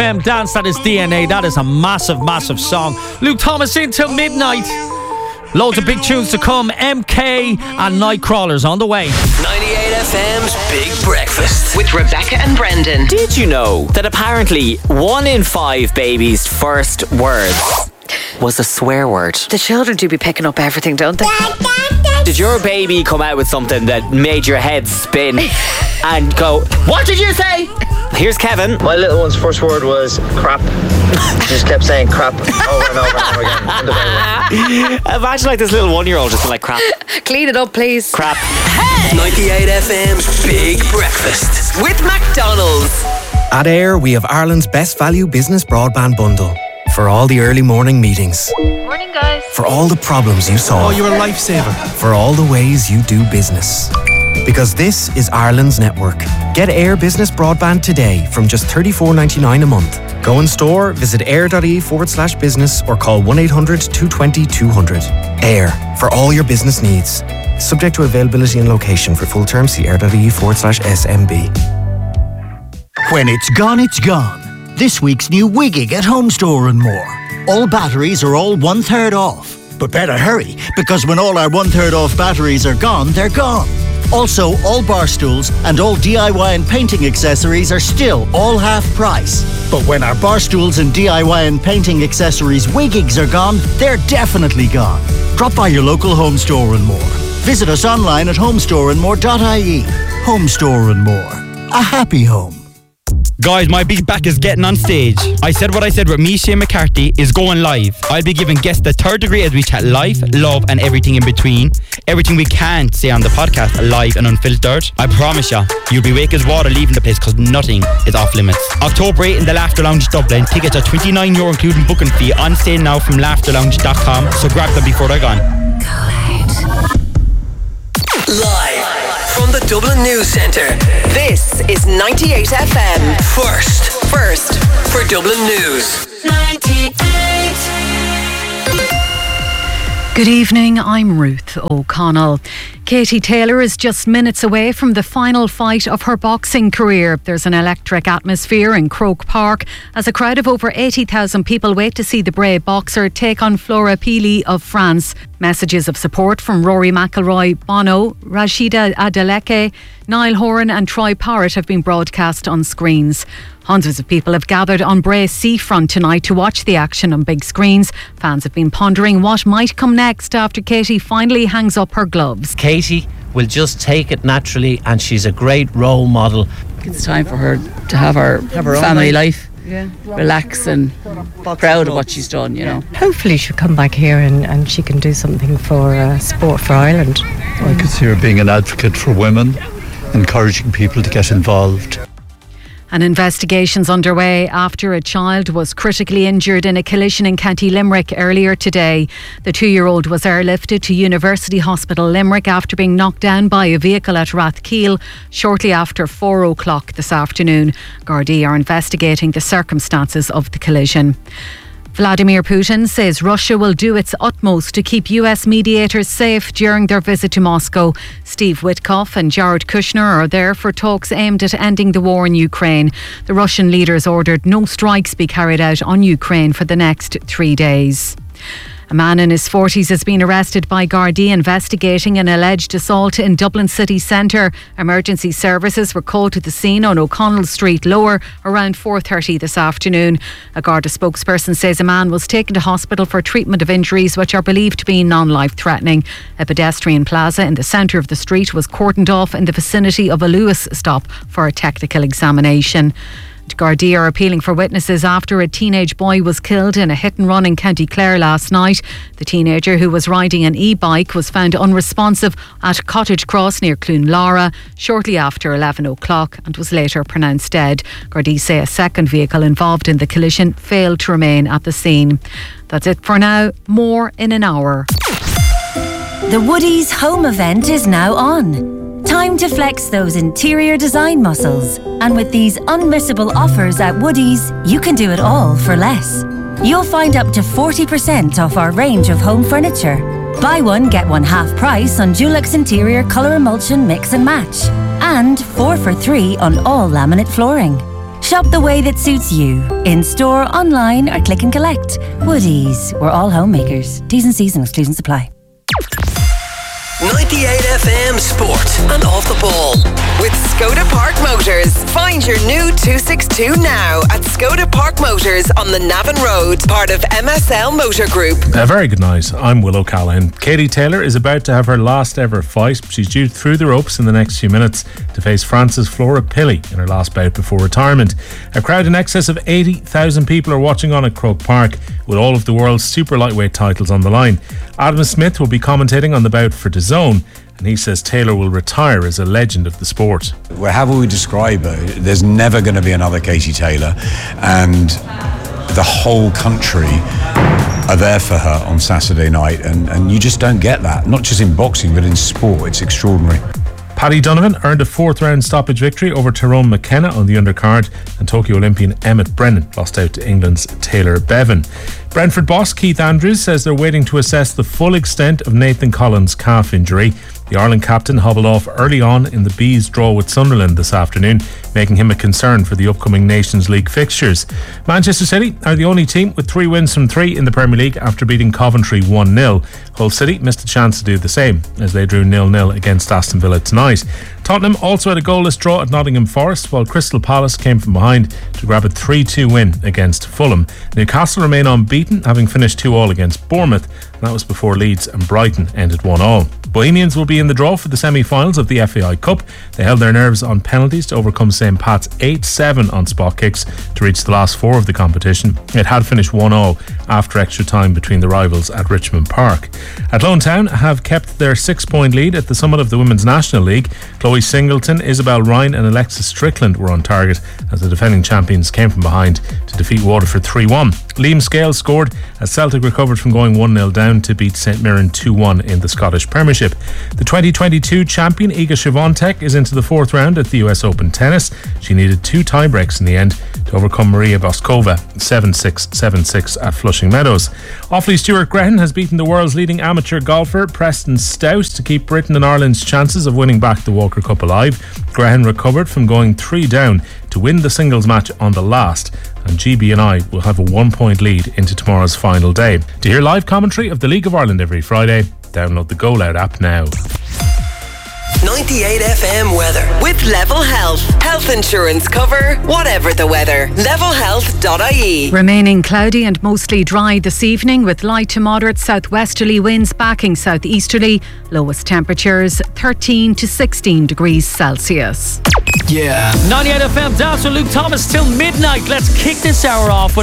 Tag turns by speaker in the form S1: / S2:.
S1: FM Dance, that is DNA. That is a massive, massive song. Luke Thomas in till midnight. Loads of big tunes to come. MK and Nightcrawlers on the way.
S2: 98 FM's Big Breakfast with Rebecca and Brendan.
S3: Did you know that apparently 1 in 5 babies' first words was a swear word?
S4: The children do be picking up everything, don't they?
S3: Did your baby come out with something that made your head spin and go, what did you say? Here's Kevin.
S5: My little one's first word was crap. She just kept saying crap over and over and over again in the baby.
S3: Imagine like this little 1-year-old just like crap.
S4: Clean it up, please.
S3: Crap.
S2: Hey! 98 FM's Big Breakfast with McDonald's.
S6: At Air, we have Ireland's best value business broadband bundle. For all the early morning meetings.
S7: Morning, guys.
S6: For all the problems you solve.
S8: Oh, you're a lifesaver.
S6: For all the ways you do business. Because this is Ireland's network. Get Air Business Broadband today from just $34.99 a month. Go in store, visit air.ie/business or call 1-800-220-200. Air, for all your business needs. Subject to availability and location. For full terms, see air.ie/SMB.
S9: When it's gone. This week's new Wigging at Home Store and More. All batteries are all 1/3 off. But better hurry, because when all our 1/3 off batteries are gone, they're gone. Also, all bar stools and all DIY and painting accessories are still all half price. But when our bar stools and DIY and painting accessories Wiggings are gone, they're definitely gone. Drop by your local Home Store and More. Visit us online at homestoreandmore.ie. Home Store and More. A happy home.
S10: Guys, my big back is getting on stage. I said what I said with me, Shane McCarthy, is going live. I'll be giving guests the third degree as we chat life, love and everything in between. Everything we can't say on the podcast, live and unfiltered. I promise you, you'll be wake as water leaving the place because nothing is off limits. October 8 in the Laughter Lounge Dublin. Tickets are €29 including booking fee. On sale now from laughterlounge.com, so grab them before they're gone.
S2: Live from the Dublin News Centre. This is 98 FM. First for Dublin News. 98.
S7: Good evening, I'm Ruth O'Connell. Katie Taylor is just minutes away from the final fight of her boxing career. There's an electric atmosphere in Croke Park as a crowd of over 80,000 people wait to see the brave boxer take on Flora Pili of France. Messages of support from Rory McIlroy, Bono, Rashida Adeleke, Niall Horan and Troy Parrott have been broadcast on screens. Hundreds of people have gathered on Bray Seafront tonight to watch the action on big screens. Fans have been pondering what might come next after Katie finally hangs up her gloves.
S11: Katie will just take it naturally and she's a great role model.
S12: It's time for her to have her family life. Yeah. Relax and proud of what she's done, you know.
S13: Hopefully she'll come back here and she can do something for sport for Ireland.
S14: I could see her being an advocate for women, encouraging people to get involved.
S7: An investigation's underway after a child was critically injured in a collision in County Limerick earlier today. The 2-year-old was airlifted to University Hospital Limerick after being knocked down by a vehicle at Rathkeel shortly after 4 o'clock this afternoon. Gardaí are investigating the circumstances of the collision. Vladimir Putin says Russia will do its utmost to keep US mediators safe during their visit to Moscow. Steve Witkoff and Jared Kushner are there for talks aimed at ending the war in Ukraine. The Russian leaders ordered no strikes be carried out on Ukraine for the next 3 days. A man in his 40s has been arrested by Gardaí investigating an alleged assault in Dublin city centre. Emergency services were called to the scene on O'Connell Street Lower around 4:30 this afternoon. A Garda spokesperson says a man was taken to hospital for treatment of injuries which are believed to be non-life threatening. A pedestrian plaza in the centre of the street was cordoned off in the vicinity of a Lewis stop for a technical examination. Gardaí are appealing for witnesses after a teenage boy was killed in a hit and run in County Clare last night. The teenager, who was riding an e-bike, was found unresponsive at Cottage Cross near Cloonlara shortly after 11 o'clock and was later pronounced dead. Gardaí say a second vehicle involved in the collision failed to remain at the scene. That's it for now. More in an hour.
S15: The Woodies home event is now on. Time to flex those interior design muscles. And with these unmissable offers at Woodies, you can do it all for less. You'll find up to 40% off our range of home furniture. Buy one, get one half price on Dulux Interior Colour Emulsion Mix and Match. And 4 for 3 on all laminate flooring. Shop the way that suits you. In store, online, or click and collect. Woodies. We're all homemakers. T's and C's and exclusions apply.
S2: 98 FM Sport and Off the Ball with Skoda Park Motors. Find your new 262 now at Skoda Park Motors on the Navan Road, part of MSL Motor Group.
S8: A very good night. I'm Will O'Callaghan. Katie Taylor is about to have her last ever fight. She's due through the ropes in the next few minutes to face France's Flora Pilley in her last bout before retirement. A crowd in excess of 80,000 people are watching on at Croke Park, with all of the world's super lightweight titles on the line. Adam Smith will be commentating on the bout for DAZN, and he says Taylor will retire as a legend of the sport.
S16: Well, how will we describe her? There's never going to be another Katie Taylor, and the whole country are there for her on Saturday night, and you just don't get that, not just in boxing but in sport. It's extraordinary.
S8: Paddy Donovan earned a fourth round stoppage victory over Tyrone McKenna on the undercard, and Tokyo Olympian Emmett Brennan lost out to England's Taylor Bevan. Brentford boss Keith Andrews says they're waiting to assess the full extent of Nathan Collins' calf injury. The Ireland captain hobbled off early on in the Bees' draw with Sunderland this afternoon, making him a concern for the upcoming Nations League fixtures. Manchester City are the only team with 3 wins from 3 in the Premier League after beating Coventry 1-0. Hull City missed a chance to do the same as they drew 0-0 against Aston Villa tonight. Tottenham also had a goalless draw at Nottingham Forest, while Crystal Palace came from behind to grab a 3-2 win against Fulham. Newcastle remain unbeaten, having finished 2-2 against Bournemouth, and that was before Leeds and Brighton ended 1-1. Bohemians will be in the draw for the semi-finals of the FAI Cup. They held their nerves on penalties to overcome St. Pat's 8-7 on spot kicks to reach the last 4 of the competition. It had finished 1-0 after extra time between the rivals at Richmond Park. Athlone Town have kept their 6-point lead at the summit of the Women's National League. Chloe Singleton, Isabel Ryan and Alexis Strickland were on target as the defending champions came from behind to defeat Waterford 3-1. Liam Scales scored as Celtic recovered from going 1-0 down to beat St Mirren 2-1 in the Scottish Premiership. The 2022 champion Iga Swiatek is into the 4th round at the US Open Tennis. She needed 2 tie-breaks in the end to overcome Maria Boskova 7-6, 7-6 at Flushing Meadows. Offaly Stuart Grehan has beaten the world's leading amateur golfer Preston Stout to keep Britain and Ireland's chances of winning back the Walker Cup alive. Grehan recovered from going 3 down to win the singles match on the last, and GB&I will have a 1-point lead into tomorrow's final day. To hear live commentary of the League of Ireland every Friday, download the Go Loud app now.
S2: 98 FM weather with Level Health. Health insurance cover, whatever the weather. Levelhealth.ie.
S7: Remaining cloudy and mostly dry this evening with light to moderate southwesterly winds backing southeasterly. Lowest temperatures 13 to 16 degrees Celsius.
S1: Yeah. 98 FM, dance with Luke Thomas till midnight. Let's kick this hour off with